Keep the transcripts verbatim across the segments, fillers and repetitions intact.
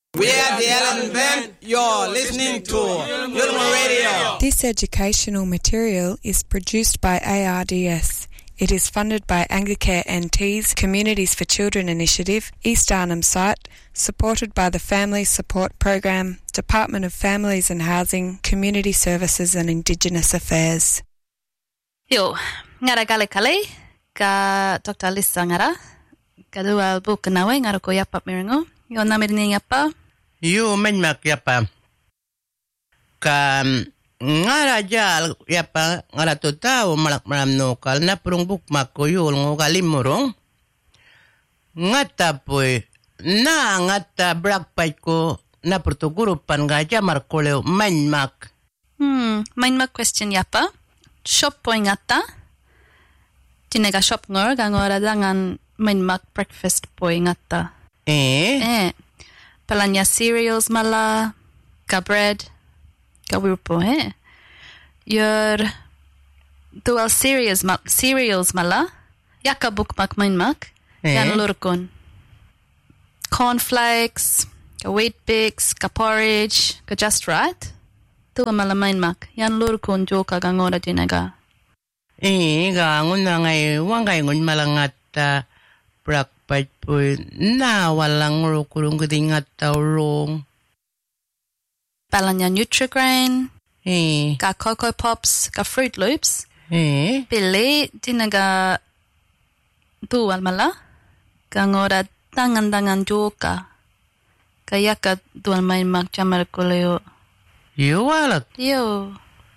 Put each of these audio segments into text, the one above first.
We are the Ellen Band. You're listening to Yulma Radio. This educational material is produced by A R D S. It is funded by Anglicare N T's Communities for Children initiative, East Arnhem site, supported by the Family Support Program, Department of Families and Housing, Community Services and Indigenous Affairs. Yo, ngara kale kale, ka Doctor Lisa ngara, ka dual book nawe ngara ko yapap miringo, yo namirini yapa. Yo menmak yapa, ka ngara jal yapa ngara totao malak malam nokal na purung bukmak ko yul ngogalimurong ngata poy na ngata brakpay ko na pertugurupan gaja markoleo menmak. Hmm, menmak question yapa. Shop poy ngata. Tinega shop ngor gangora dangan menmak breakfast poy ngata. Eh? Eh. Palanya cereals mala, ka bread. Kawirpo, eh? Your dual cereals, ma- cereals mala, yaka bukmak mainmak, eh? Yan lurkon. Cornflakes, ka wheat bix, ka porridge, ka just right. Tuwa mala mainmak, yan lurkon joka gangora dinaga. Eh, ga nguna ngay wangay ngun malangata brakpay poy na walang rukurong gudingat taurong. Palanya Nutrigrain, Eh. ka Cocoa Pops, ka Fruit Loops. Eh. Pili, tinaga dual mala. Gangora tangan-tangan joka. Kaya ka dual may magchamar kuleo. Yo walak. Yo.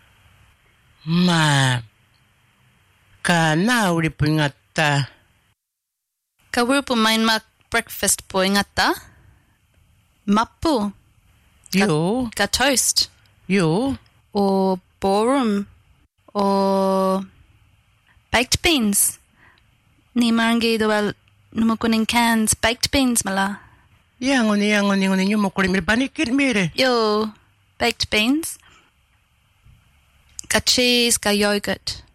Ma. Ka na uli po ngata. Ka wupo may mag breakfast po ingata. Mapu. Yo. Ka toast. Yo. Or ballroom. Or baked beans. Ni marangi dual numukuning cans baked beans mala. Yang oni yang oni oni nyumo kulimir panikit mire. Yo. Baked beans. Ka cheese, ka yogurt.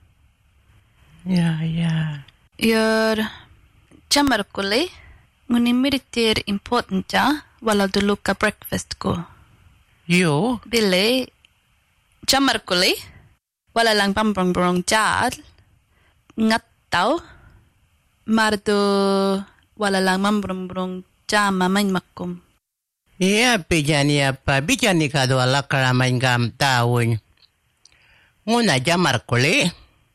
Ya, ya. Your jamar kuli. Nguni miritir important ja. Wala dulu ka breakfast ko. Yo. Bili, jamar kuli, wala lang pambrong-brong jad, ngat tau, mardo wala lang mambrong-brong jama main makum. Ya, pijan ya pa, pijan ni kado ala karamain gam tawon. Nguna jamar kuli,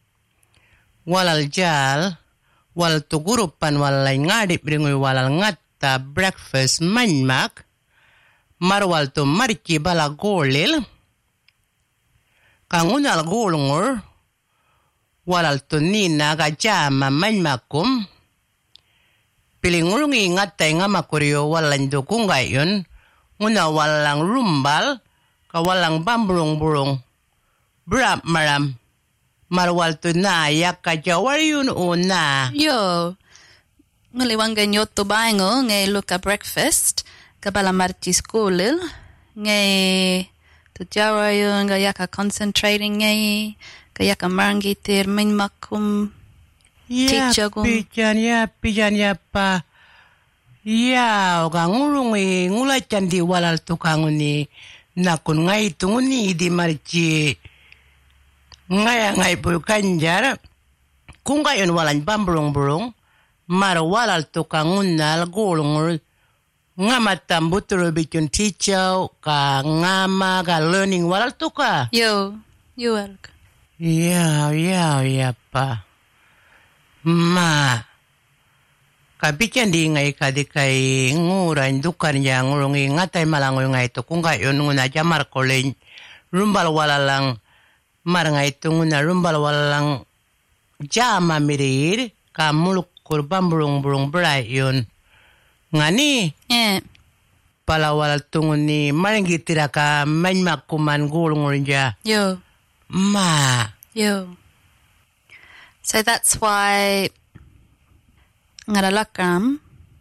walal jal, wal tugurupan walay ngadip ringoy walal ngata breakfast main mak, marwal to mariki bala golil, kangunal golungor, walal to nina ka jama manmakum, pilingulungi ngatay nga makuryo walang dukong gayon, nguna walang rumbal, kawalang bamburong-burong, brap maram, marwal to na yak ka jawar yun una. Yo, ngaliwang ganyo to baingo, ngay luka breakfast, kabala marti schoolil, ngay to jawa yun, gaya ka concentrating ngay, gaya ka marangitir min makum, Ya, pijan ya, pijan ya pa. Ya, oga ngulungi, ngulay candi walal tukanguni, nakun ngay tunguni di marci, ngay ngay po kanjar, kung gayon walan bamburong-burong, mar walal tukangunal gulungur, nga matambutulo bityon teacher ka ngama ka learning walal tuka. Yo, yo welcome. Ya, ya, ya pa. Ma. Kabitan di ngay kadi kay nguran dukan niya ngulungi ngatay malangoy nga ito kung gayon nguna jamar koleng rumbal wala lang mar nga ito nguna rumbal wala lang jama mirir ka muluk kurban burung-burung beray yun. Ngani, Eh, palawal tungun ni maringgitira ka manmak kuman gulung rinja. yo, Ma. yo. So that's why ngaralakam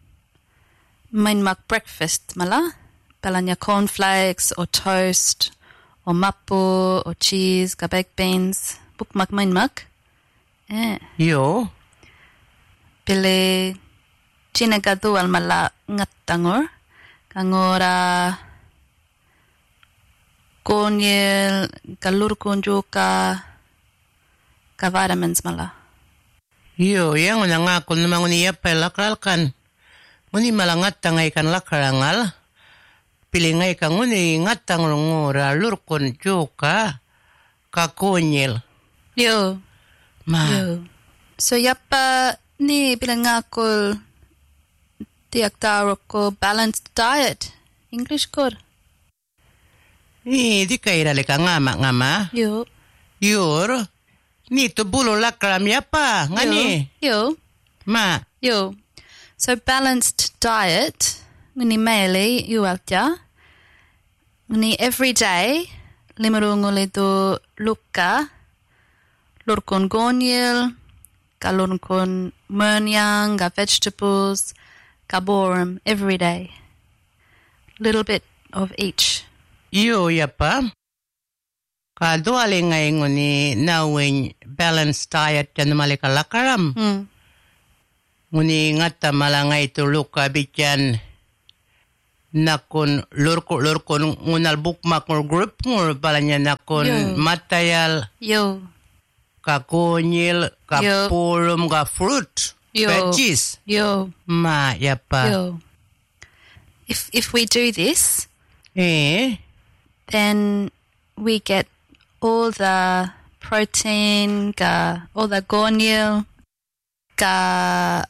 main mak breakfast mala palanya cornflakes or toast or mapo or cheese ka baked beans bukmak main mak eh Yo. pili chinagadu al mala ngatangor kangora konyel kalur kunjuka ka vitamins mala. Yo, yang una ngakul na manguni yapay lakral kan. Nguni malangat tangay kan lakarangal. Pilingay kan nguni ngatang ngora lur kunjuka ka konyel. Yo. Ma. Yo. So yappa ni bilang ngakul tiyak taro ko balanced diet. English kod. Ni di kay rali ka ngama ngama. Yo. Yor. Ni to bulo lakram yapa ngani. Yo. Ma. Yo. So balanced diet nguni mele yualtia. Nguni every day limurungule to lukka lurkon gonyil kalurkon mernyang ga vegetables kaborum every day. Little bit of each. Yo yapa. Ka doale ngay nguni nawing balanced diet yan malika lakaram. Mm. Nguni ngata malangay tuluka bityan nakon lurko lurko ngunal bookmark ngor group ngor balanya nakon Yo. matayal Yo. ka konyil ka Yo. purum ka fruit Yo. veggies Yo. ma yapa. Yo. If if we do this, Eh then we get all the protein, ga, all the gonil, ga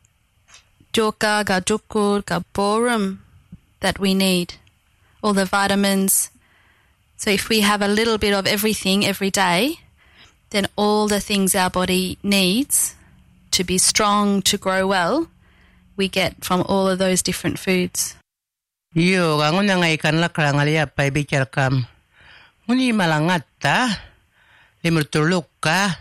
joka, ga jukur, ga borum that we need, all the vitamins. So if we have a little bit of everything every day, then all the things our body needs to be strong, to grow well, we get from all of those different foods. yo nguna ngay kan lakarangal yapa bichar kam. Nguni malangata limur tuluka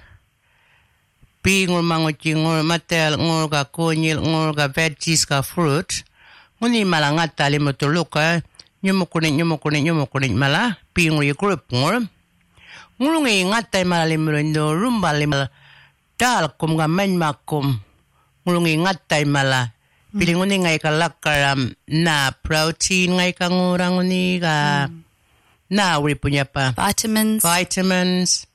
pingul mangucingul matel ngul ka konyil ngul ka veggies ka fruit. Nguni malangata limur tuluka nyumukunin nyumukunin nyumukunin mala pingul yu group ngul. Ngul ngi ngatai mala limur indo rumbal limur dal kum ka menmakum. Ngul ngi ngatai mala piling nguni ngay ka lakaram na protein ngay ka ngurang nguni ka mm. na uri punya pa Vitamins. vitamins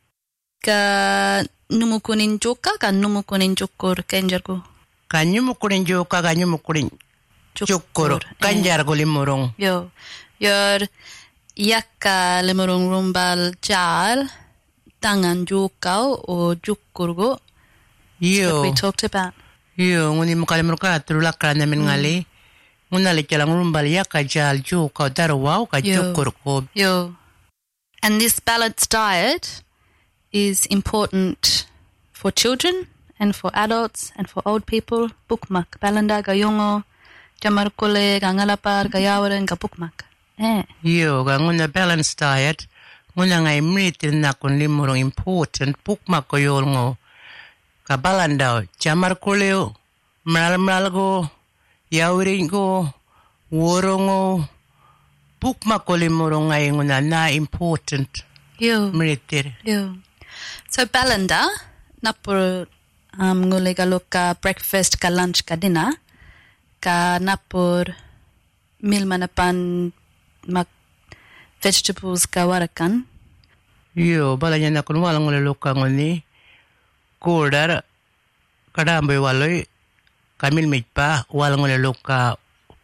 Ka numukunin joka ka numukunin jukur kenjarku. kanyu mukurin joka kanyu mukurin cukur kanjar guli murung. Yo. Yor yakka lemurung rumbal jal tangan jukau o jukurgo. Yo What we talked about. yo nguni mukalimur ka tulak ka namin mm. ngali ngunali jalang rumbal yakka jal joka darwaw ka Yo. cukur ko. Yo. And this balanced diet is important for children and for adults and for old people. Bukmak. Balanda gayongo. Jamarkule gangalapar gayawaran ga bukmak. Eh. Yo ka nguna balanced diet nguna ngay mritin na kun limurong important pukmak ko yol ngo ka balanda jamar kuleo mral mral go yawring go worongo pukmak ko limurong ngay nguna na important Yo. mritir. Yo. So balanda napur um ngule ga loka breakfast ka lunch ka dinner ka napur mil manapan mak vegetables ka warakan. Yo balanya na kun walang ngule luka nguni kudar kadamboy waloy kamil mitpa walang ngule luka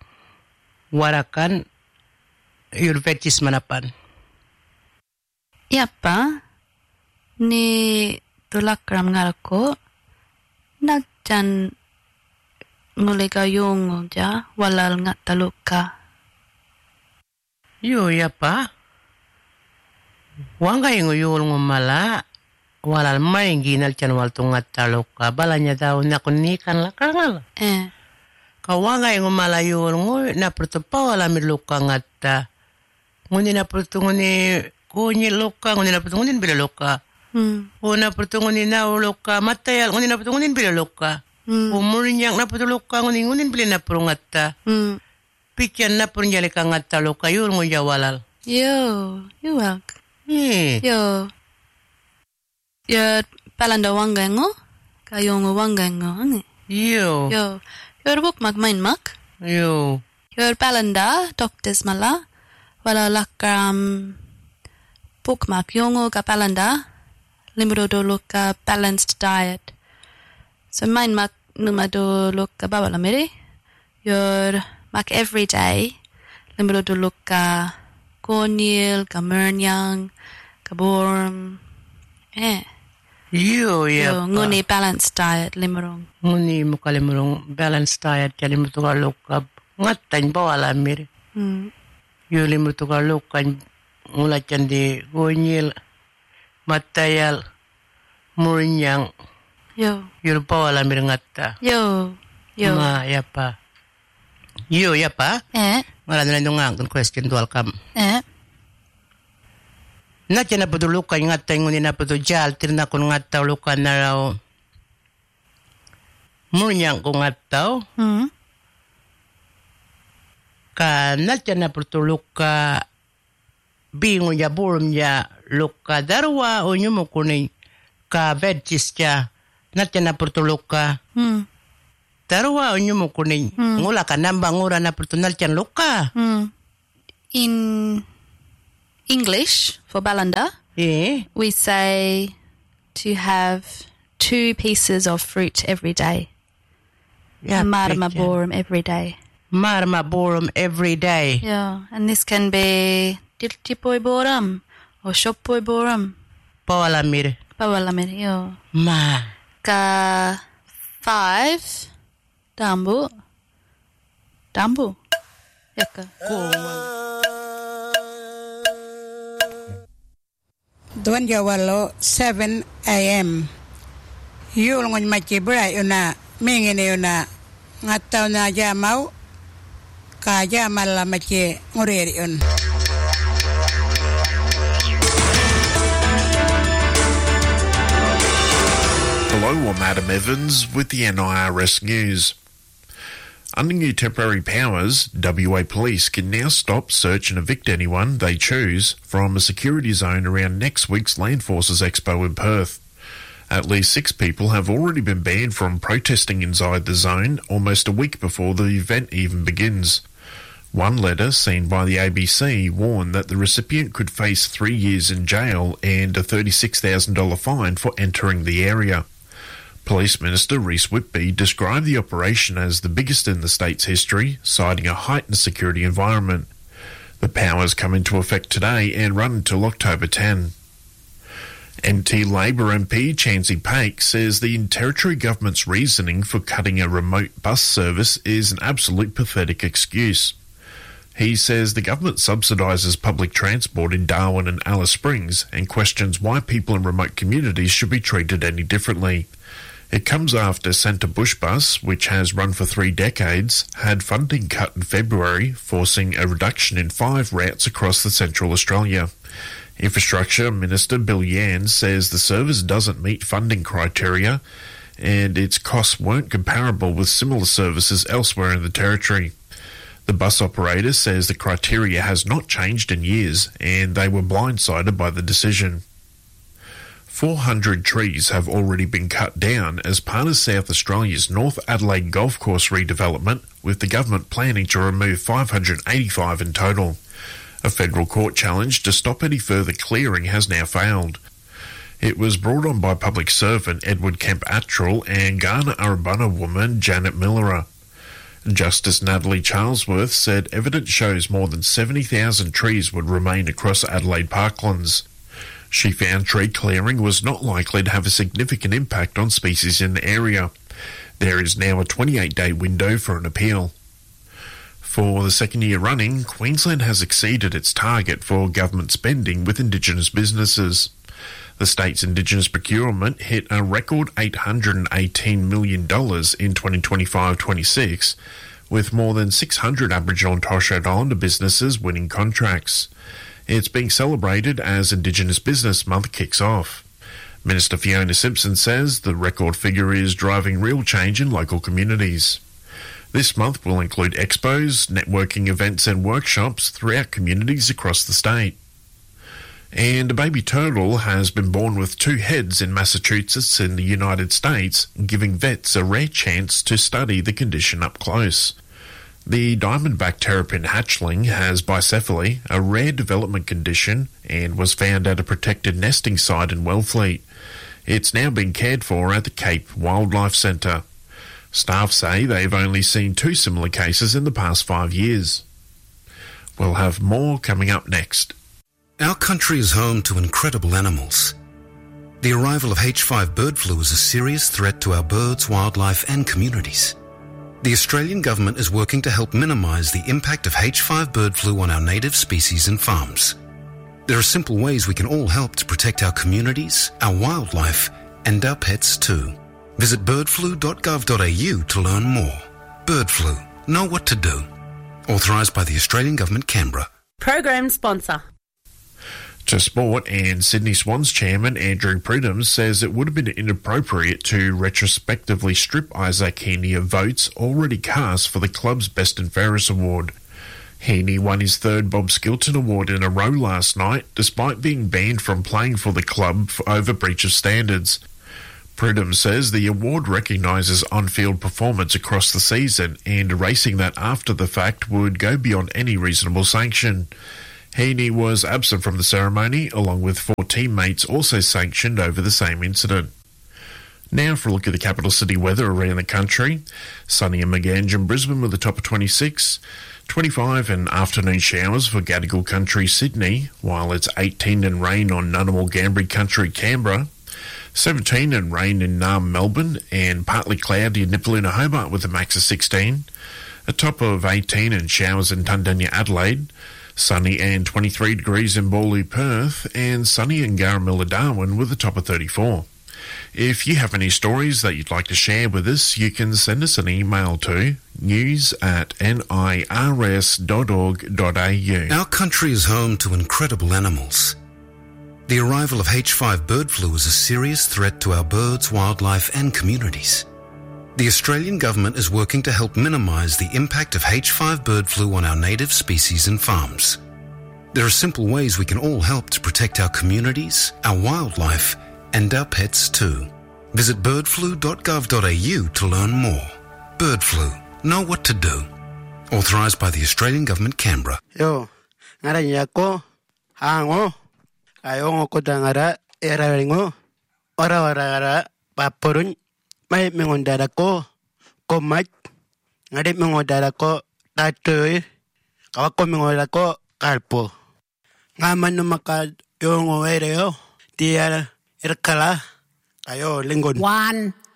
warakan your veggies manapan. Yapa ni tulak ram ngarako nagjan ngule ka yung ja walal nga taluka. Yo yapa wanga ingo yul ngumala walal maringinal chan wal tungat taluka balanya daw na kunikan lakangal. Eh. Kawanga ingo mala yul ngo na pertupa wala miluka ngata. Nguni na pertu nguni kunyi luka nguni na pertu nguni bila luka. Hmm. O na pertu nguni na luka matayal nguni na pertu nguni bila luka. Hmm. Umurinya na pertu luka nguni nguni bila na pertu ngata. Hmm. Pikyan na pertu jali ka ngata luka yul ngo jawalal. Yo, you welcome. Eh. Yo. Yo palanda wangengo kayong wangengo angi. Yo. Yo. Yo buk mag main mak. Yo. Yor balanda doctors mala wala lakam bookmark yongo ka balanda limro do look a balanced diet. So mine mak numado look a babala miri. Yor mak every day limro do look a konil ka mernyang ka borm eh. Yo ya. Yo nguni balanced diet limrong. Nguni mukalimrong balanced diet kali mutuka lokab ngatan bawala mir. Hmm. Yo limutuka lokan mula candi gonyil matayal murinyang. Yo. Yo bawala mir ngata. Yo. Yo. Ma ya pa. Yo ya pa. Eh. Mala na nang question dual kam. Eh. Na tiyan na po lukan nga tayo ngunin na po to jal, tirna ko nga tao lukan na raw. Munyang ko nga tao. Hmm. Ka na tiyan na po to luka, bingo niya, burum niya, luka, darwa o nyo mo kunin ka veggies niya. Na tiyan na po to luka. Hmm. Darwa o nyo mo kunin. Hmm. Ngula ka nambang ura na po to na tiyan luka. Hmm. In English, for balanda, Eh? we say to have two pieces of fruit every day. Yeah, Marma picture. borum every day. Marma borum every day. Yeah, and this can be diltipoy borum or shoppoy borum. Pawala mir. Pawalamir, yo. Ma. Ka five, dambu. Dambu. Yaka. Tuan Jawalo seven a.m. Yul ngon machi bra yuna mingine yuna ngataw na jamaw ka jamal la machi ngureri yun. Hello, I'm Adam Evans with the N I R S News. Under new temporary powers, W A Police can now stop, search and evict anyone they choose from a security zone around next week's Land Forces Expo in Perth. At least six people have already been banned from protesting inside the zone almost a week before the event even begins. One letter, seen by the A B C, warned that the recipient could face three years in jail and a thirty-six thousand dollars fine for entering the area. Police Minister Reece Whitby described the operation as the biggest in the state's history, citing a heightened security environment. The powers come into effect today and run until October tenth. M T Labor M P Chansey Paik says the Territory Government's reasoning for cutting a remote bus service is an absolute pathetic excuse. He says the government subsidises public transport in Darwin and Alice Springs and questions why people in remote communities should be treated any differently. It comes after Centre Bush Bus, which has run for three decades, had funding cut in February, forcing a reduction in five routes across the Central Australia. Infrastructure Minister Bill Yan says the service doesn't meet funding criteria and its costs weren't comparable with similar services elsewhere in the Territory. The bus operator says the criteria has not changed in years and they were blindsided by the decision. four hundred trees have already been cut down as part of South Australia's North Adelaide Golf Course redevelopment, with the government planning to remove five hundred eighty-five in total. A federal court challenge to stop any further clearing has now failed. It was brought on by public servant Edward Kemp Attrell and Kaurna Urrabunna woman Janet Millerer. Justice Natalie Charlesworth said evidence shows more than seventy thousand trees would remain across Adelaide parklands. She found tree clearing was not likely to have a significant impact on species in the area. There is now a twenty-eight day window for an appeal. For the second year running, Queensland has exceeded its target for government spending with Indigenous businesses. The state's Indigenous procurement hit a record eight hundred eighteen million dollars in twenty twenty-five twenty-six, with more than six hundred Aboriginal and Torres Strait Islander businesses winning contracts. It's being celebrated as Indigenous Business Month kicks off. Minister Fiona Simpson says the record figure is driving real change in local communities. This month will include expos, networking events and workshops throughout communities across the state. And a baby turtle has been born with two heads in Massachusetts in the United States, giving vets a rare chance to study the condition up close. The diamondback terrapin hatchling has bicephaly, a rare development condition, and was found at a protected nesting site in Wellfleet. It's now being cared for at the Cape Wildlife Centre. Staff say they've only seen two similar cases in the past five years. We'll have more coming up next. Our country is home to incredible animals. The arrival of H five bird flu is a serious threat to our birds, wildlife and communities. The Australian government is working to help minimise the impact of H five bird flu on our native species and farms. There are simple ways we can all help to protect our communities, our wildlife and our pets too. Visit bird flu dot gov dot a u to learn more. Bird flu. Know what to do. Authorised by the Australian Government, Canberra. Program sponsor. To sport, and Sydney Swans chairman Andrew Prudhomme says it would have been inappropriate to retrospectively strip Isaac Heaney of votes already cast for the club's Best and Fairest award. Heaney won his third Bob Skilton award in a row last night, despite being banned from playing for the club for over breach of standards. Prudhomme says the award recognises on-field performance across the season, and erasing that after the fact would go beyond any reasonable sanction. Heaney was absent from the ceremony, along with four teammates also sanctioned over the same incident. Now for a look at the capital city weather around the country. Sunny and Maganj Brisbane with a top of twenty-six, twenty-five and afternoon showers for Gadigal Country, Sydney, while it's eighteen and rain on Ngunnawal Gambri Country, Canberra, seventeen and rain in Naarm, Melbourne, and partly cloudy in Nipaluna, Hobart with a max of sixteen, a top of eighteen and showers in Tundanya, Adelaide, sunny and twenty-three degrees in Bawley, Perth, and sunny in Garramilla, Darwin with a top of thirty-four. If you have any stories that you'd like to share with us, you can send us an email to news at nirs dot org dot a u. Our country is home to incredible animals. The arrival of H five bird flu is a serious threat to our birds, wildlife and communities. The Australian government is working to help minimise the impact of H five bird flu on our native species and farms. There are simple ways we can all help to protect our communities, our wildlife and our pets too. Visit bird flu dot gov dot a u to learn more. Bird flu. Know what to do. Authorised by the Australian Government, Canberra. Yo, ngara nyako, hango, ayongo kodangara, era ringo, ora ora ora, paporun, may mengondara ko, komat, ngari mengondara ko, tatoy, kawako mengondara ko, kalpo. Ngaman numakad, yongo ereo, tiara, Irkala, ayo lingon. One.